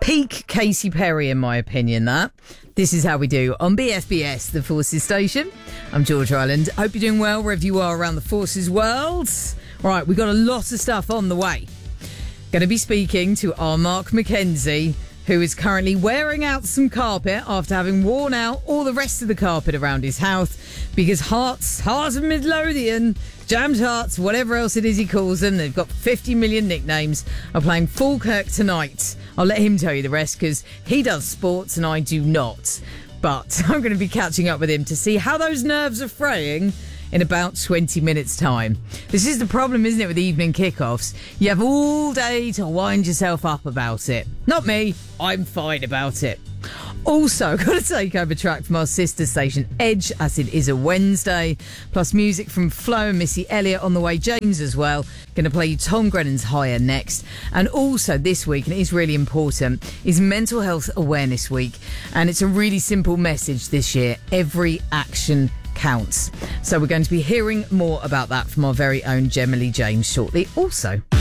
Peak Katy Perry, in my opinion, that. This is how we do on BFBS, the Forces Station. I'm George Ireland. Hope you're doing well wherever you are around the Forces world. Right, we've got a lot of stuff on the way. Going to be speaking to our Mark McKenzie, who is currently wearing out some carpet after having worn out all the rest of the carpet around his house because Heart of Midlothian, Jammed Hearts, whatever else it is he calls them, they've got 50 million nicknames, are playing Falkirk tonight. I'll let him tell you the rest because he does sports and I do not. But I'm going to be catching up with him to see how those nerves are fraying in about 20 minutes' time. This is the problem, isn't it, with evening kickoffs? You have all day to wind yourself up about it. Not me, I'm fine about it. Also, got a takeover track from our sister station Edge, as it is a Wednesday, plus music from Flo and Missy Elliott on the way, James as well. Going to play you Tom Grennan's Higher next. And also this week, and it is really important, is Mental Health Awareness Week. And it's a really simple message this year: every action counts. So we're going to be hearing more about that from our very own Gemma Lee James shortly also.